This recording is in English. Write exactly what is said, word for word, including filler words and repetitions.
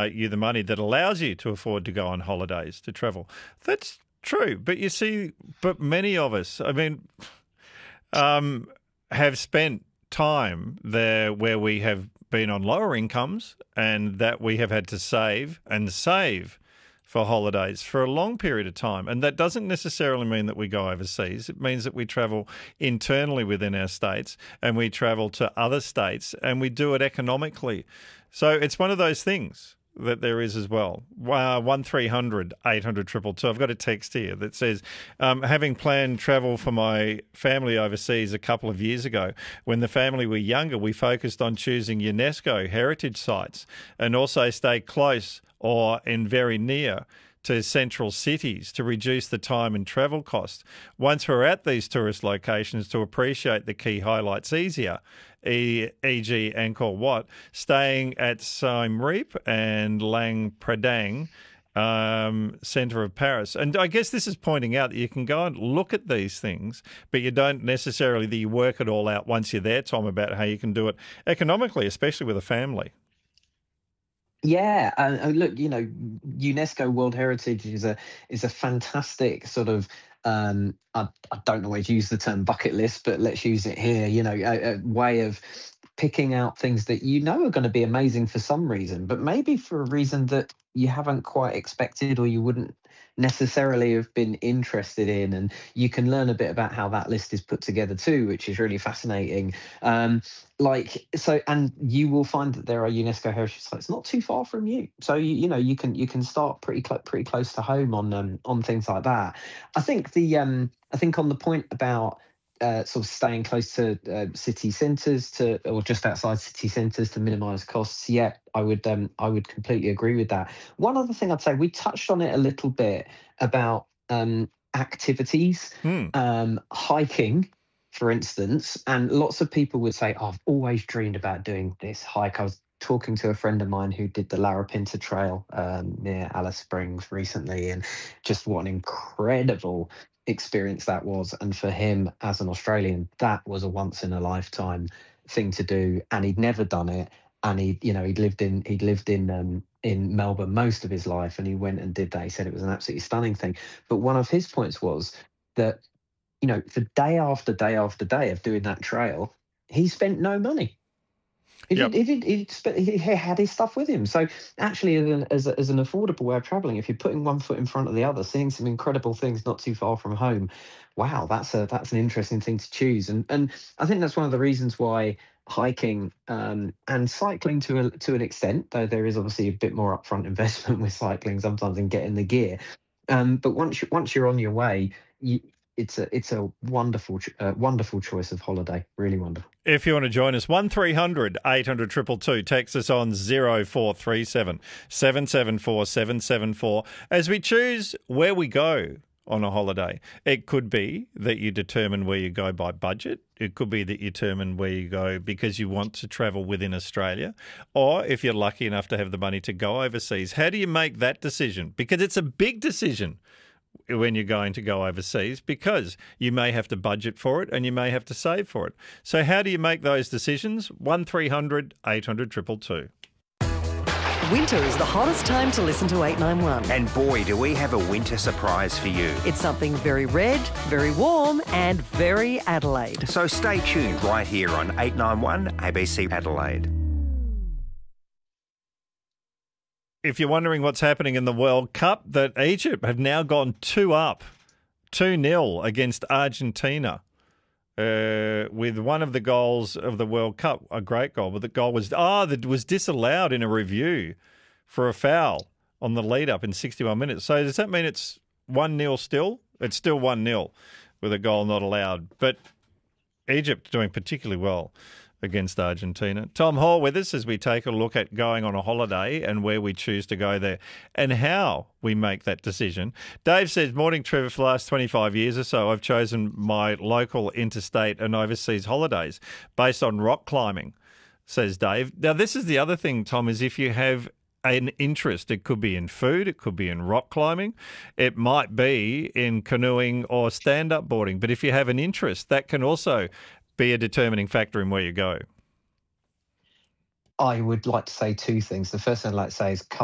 donate you the money that allows you to afford to go on holidays, to travel. That's true. But you see, but many of us, I mean, um, have spent time there where we have been on lower incomes and that we have had to save and save for holidays for a long period of time. And that doesn't necessarily mean that we go overseas. It means that we travel internally within our states and we travel to other states and we do it economically. So it's one of those things that there is as well. Uh, one three hundred eight hundred two two two. I've got a text here that says, um, having planned travel for my family overseas a couple of years ago, when the family were younger, we focused on choosing UNESCO heritage sites and also stay close or in very near to central cities to reduce the time and travel costs. Once we're at these tourist locations to appreciate the key highlights easier, for example Angkor Wat, staying at Siem Reap and Lang Pradang um, centre of Paris. And I guess this is pointing out that you can go and look at these things, but you don't necessarily that you work it all out once you're there, Tom, about how you can do it economically, especially with a family. Yeah, uh, look, you know, UNESCO World Heritage is a is a fantastic sort of um, I, I don't always use the term bucket list, but let's use it here. You know, a, a way of picking out things that you know are going to be amazing for some reason, but maybe for a reason that you haven't quite expected or you wouldn't necessarily have been interested in. And you can learn a bit about how that list is put together too, which is really fascinating. Um, like so, and you will find that there are UNESCO heritage sites not too far from you. So you, you know you can you can start pretty cl- pretty close to home on um, on things like that. I think the um, I think on the point about Uh, sort of staying close to uh, city centres to, or just outside city centres to minimise costs. Yeah, I would, um, I would completely agree with that. One other thing I'd say, we touched on it a little bit about um, activities, Hmm. um, hiking, for instance, and lots of people would say, oh, "I've always dreamed about doing this hike." I was talking to a friend of mine who did the Larapinta Trail um, near Alice Springs recently, and just what an incredible experience that was. And for him as an Australian, that was a once in a lifetime thing to do, and he'd never done it. And he, you know, he'd lived in he'd lived in um, in Melbourne most of his life, and he went and did that. He said it was an absolutely stunning thing. But one of his points was that, you know, for day after day after day of doing that trail, he spent no money. He, Yep. did, he, did, he, sp- he had his stuff with him. So actually, as an, as, a, as an affordable way of travelling, if you're putting one foot in front of the other, seeing some incredible things not too far from home, wow, that's a that's an interesting thing to choose. And and I think that's one of the reasons why hiking um, and cycling to a, to an extent, though there is obviously a bit more upfront investment with cycling sometimes in getting the gear. Um, but once you, once you're on your way, you, it's a it's a wonderful uh, wonderful choice of holiday. Really wonderful. If you want to join us, one three hundred eight hundred two two two. Text us on zero four three seven seven seven four seven seven four as we choose where we go on a holiday. It could be that you determine where you go by budget. It could be that you determine where you go because you want to travel within Australia. Or if you're lucky enough to have the money to go overseas, how do you make that decision? Because it's a big decision when you're going to go overseas, because you may have to budget for it and you may have to save for it. So how do you make those decisions? one three hundred eight hundred two two two. Winter is the hottest time to listen to eight nine one. And boy, do we have a winter surprise for you. It's something very red, very warm and very Adelaide. So stay tuned right here on eight nine one A B C Adelaide. If you're wondering what's happening in the World Cup, that Egypt have now gone two up, two nil against Argentina. Uh, with one of the goals of the World Cup, a great goal, but the goal was ah, that was disallowed in a review for a foul on the lead-up in sixty-one minutes. So does that mean it's one nil still? It's still one nil with a goal not allowed. But Egypt doing particularly well against Argentina. Tom Hall with us as we take a look at going on a holiday and where we choose to go there and how we make that decision. Dave says, morning, Trevor, for the last twenty-five years or so, I've chosen my local interstate and overseas holidays based on rock climbing, says Dave. Now, this is the other thing, Tom, is if you have an interest, it could be in food, it could be in rock climbing, it might be in canoeing or stand-up boarding. But if you have an interest, that can also be a determining factor in where you go. I would like to say two things. The first thing I'd like to say is